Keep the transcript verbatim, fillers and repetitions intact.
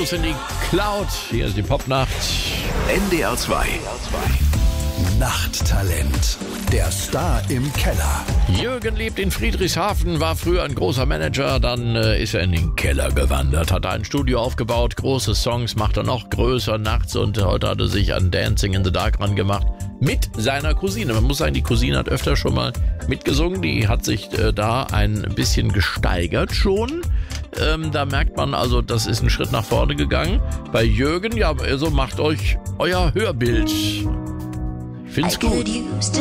In die Cloud. Hier ist die Popnacht. N D R zwei. Nachttalent. Der Star im Keller. Jürgen lebt in Friedrichshafen, war früher ein großer Manager, dann äh, ist er in den Keller gewandert, hat ein Studio aufgebaut, große Songs, macht er noch größer nachts und heute hat er sich an Dancing in the Dark ran gemacht. Mit seiner Cousine. Man muss sagen, die Cousine hat öfter schon mal mitgesungen, die hat sich äh, da ein bisschen gesteigert schon. Ähm, da merkt man also, das ist ein Schritt nach vorne gegangen. Bei Jürgen, ja, also macht euch euer Hörbild. Ich find's gut.